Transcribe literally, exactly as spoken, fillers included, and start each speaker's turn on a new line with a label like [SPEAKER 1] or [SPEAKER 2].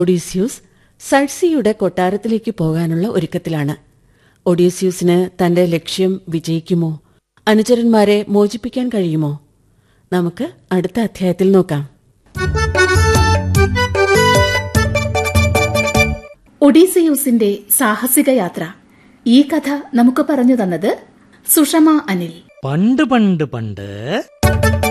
[SPEAKER 1] Odysseus സൾസിയുടെ കൊട്ടാരത്തിലേക്ക് പോകാനുള്ള ഒരുക്കത്തിലാണ്. ഒഡീസ്യൂസിന് തന്റെ ലക്ഷ്യം വിജയിക്കുമോ? അനുചരന്മാരെ മോചിപ്പിക്കാൻ കഴിയുമോ? നമുക്ക് അടുത്ത അധ്യായത്തിൽ നോക്കാം.
[SPEAKER 2] ഒഡീസിയൂസിന്റെ സാഹസിക യാത്ര. ഈ കഥ നമുക്ക് പറഞ്ഞു തന്നത് സുഷമ അനിൽ.
[SPEAKER 3] പണ്ട് പണ്ട് പണ്ട്